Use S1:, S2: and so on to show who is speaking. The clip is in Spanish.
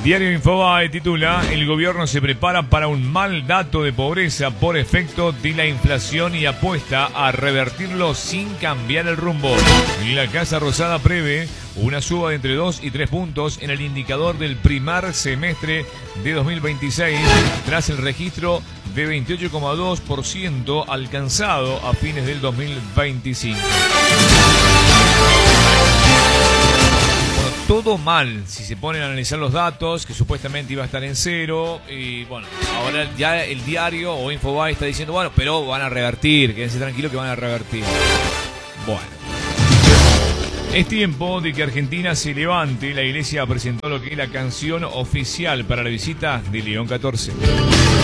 S1: Diario Infobae titula: el gobierno se prepara para un mal dato de pobreza por efecto de la inflación y apuesta a revertirlo sin cambiar el rumbo. La Casa Rosada prevé una suba de entre 2 y 3 puntos en el indicador del primer semestre de 2026 tras el registro de 28,2% alcanzado a fines del 2025. Todo mal, si se ponen a analizar los datos, que supuestamente iba a estar en cero, y bueno, ahora ya el diario o Infobae está diciendo, bueno, pero van a revertir, quédense tranquilos que van a revertir. Bueno, es tiempo de que Argentina se levante. La iglesia presentó lo que es la canción oficial para la visita de León XIV.